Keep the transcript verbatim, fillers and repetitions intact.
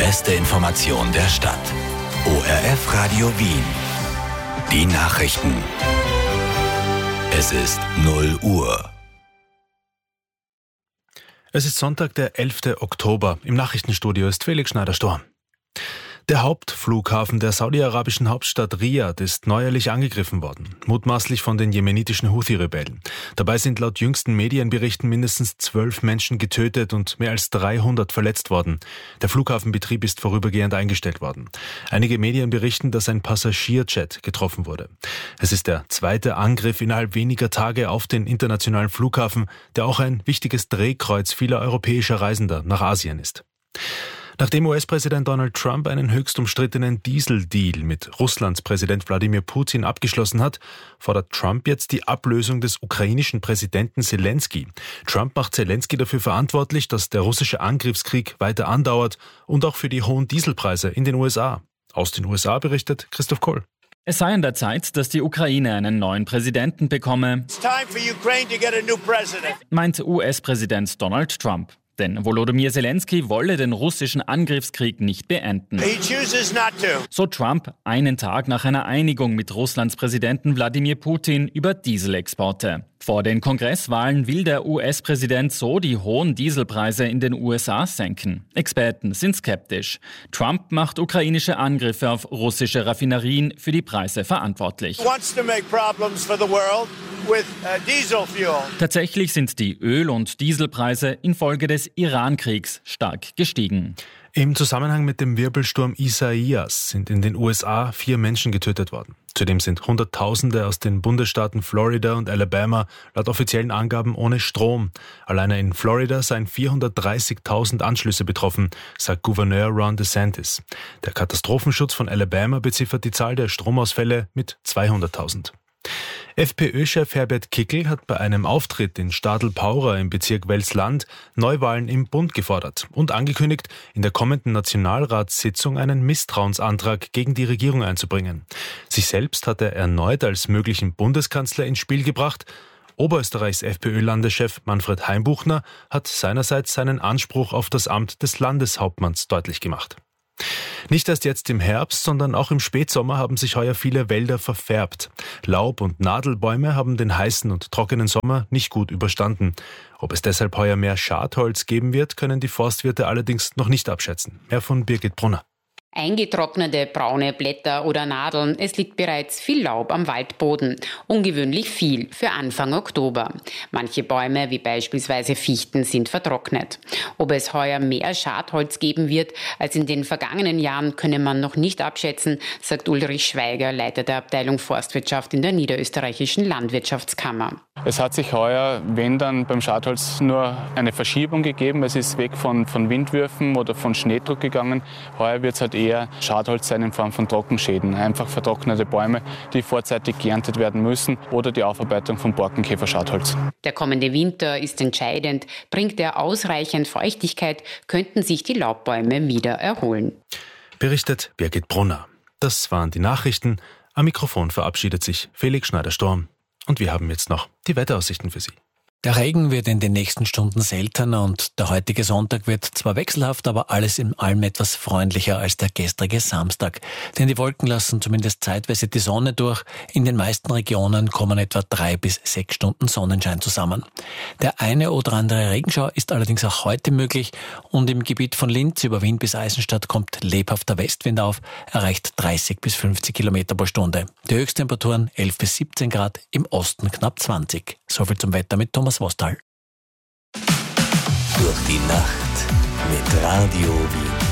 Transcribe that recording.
beste Information der Stadt. O R F Radio Wien. Die Nachrichten. Es ist null Uhr. Es ist Sonntag, der elfte Oktober. Im Nachrichtenstudio ist Felix Schneider-Storm. Der Hauptflughafen der saudi-arabischen Hauptstadt Riyadh ist neuerlich angegriffen worden, mutmaßlich von den jemenitischen Houthi-Rebellen. Dabei sind laut jüngsten Medienberichten mindestens zwölf Menschen getötet und mehr als dreihundert verletzt worden. Der Flughafenbetrieb ist vorübergehend eingestellt worden. Einige Medien berichten, dass ein Passagierjet getroffen wurde. Es ist der zweite Angriff innerhalb weniger Tage auf den internationalen Flughafen, der auch ein wichtiges Drehkreuz vieler europäischer Reisender nach Asien ist. Nachdem U S-Präsident Donald Trump einen höchst umstrittenen Dieseldeal mit Russlands Präsident Wladimir Putin abgeschlossen hat, fordert Trump jetzt die Ablösung des ukrainischen Präsidenten Selenskyj. Trump macht Selenskyj dafür verantwortlich, dass der russische Angriffskrieg weiter andauert und auch für die hohen Dieselpreise in den U S A. Aus den U S A berichtet Christoph Kohl. Es sei an der Zeit, dass die Ukraine einen neuen Präsidenten bekomme, meint U S-Präsident Donald Trump. Denn Volodymyr Selenskyj wolle den russischen Angriffskrieg nicht beenden. So Trump einen Tag nach einer Einigung mit Russlands Präsidenten Wladimir Putin über Dieselexporte. Vor den Kongresswahlen will der U S-Präsident so die hohen Dieselpreise in den U S A senken. Experten sind skeptisch. Trump macht ukrainische Angriffe auf russische Raffinerien für die Preise verantwortlich. Tatsächlich sind die Öl- und Dieselpreise infolge des Iran-Kriegs stark gestiegen. Im Zusammenhang mit dem Wirbelsturm Isaias sind in den U S A vier Menschen getötet worden. Zudem sind Hunderttausende aus den Bundesstaaten Florida und Alabama laut offiziellen Angaben ohne Strom. Alleine in Florida seien vierhundertdreißigtausend Anschlüsse betroffen, sagt Gouverneur Ron DeSantis. Der Katastrophenschutz von Alabama beziffert die Zahl der Stromausfälle mit zweihunderttausend. FPÖ-Chef Herbert Kickl hat bei einem Auftritt in Stadl-Paura im Bezirk Welsland Neuwahlen im Bund gefordert und angekündigt, in der kommenden Nationalratssitzung einen Misstrauensantrag gegen die Regierung einzubringen. Sich selbst hat er erneut als möglichen Bundeskanzler ins Spiel gebracht. Oberösterreichs FPÖ-Landeschef Manfred Heimbuchner hat seinerseits seinen Anspruch auf das Amt des Landeshauptmanns deutlich gemacht. Nicht erst jetzt im Herbst, sondern auch im Spätsommer haben sich heuer viele Wälder verfärbt. Laub- und Nadelbäume haben den heißen und trockenen Sommer nicht gut überstanden. Ob es deshalb heuer mehr Schadholz geben wird, können die Forstwirte allerdings noch nicht abschätzen. Mehr von Birgit Brunner. Eingetrocknete braune Blätter oder Nadeln, es liegt bereits viel Laub am Waldboden. Ungewöhnlich viel für Anfang Oktober. Manche Bäume, wie beispielsweise Fichten, sind vertrocknet. Ob es heuer mehr Schadholz geben wird als in den vergangenen Jahren, könne man noch nicht abschätzen, sagt Ulrich Schweiger, Leiter der Abteilung Forstwirtschaft in der Niederösterreichischen Landwirtschaftskammer. Es hat sich heuer, wenn dann beim Schadholz, nur eine Verschiebung gegeben. Es ist weg von, von Windwürfen oder von Schneedruck gegangen. Heuer wird es halt eher Schadholz sein in Form von Trockenschäden. Einfach vertrocknete Bäume, die vorzeitig geerntet werden müssen, oder die Aufarbeitung von Borkenkäferschadholz. Der kommende Winter ist entscheidend. Bringt er ausreichend Feuchtigkeit, könnten sich die Laubbäume wieder erholen. Berichtet Birgit Brunner. Das waren die Nachrichten. Am Mikrofon verabschiedet sich Felix Schneider-Storm. Und wir haben jetzt noch die Wetteraussichten für Sie. Der Regen wird in den nächsten Stunden seltener und der heutige Sonntag wird zwar wechselhaft, aber alles in allem etwas freundlicher als der gestrige Samstag. Denn die Wolken lassen zumindest zeitweise die Sonne durch. In den meisten Regionen kommen etwa drei bis sechs Stunden Sonnenschein zusammen. Der eine oder andere Regenschauer ist allerdings auch heute möglich und im Gebiet von Linz über Wien bis Eisenstadt kommt lebhafter Westwind auf, erreicht dreißig bis fünfzig Kilometer pro Stunde. Die Höchsttemperaturen elf bis siebzehn Grad, im Osten knapp zwanzig. Soviel zum Wetter mit Thomas Vostal. Durch die Nacht mit Radio Wien.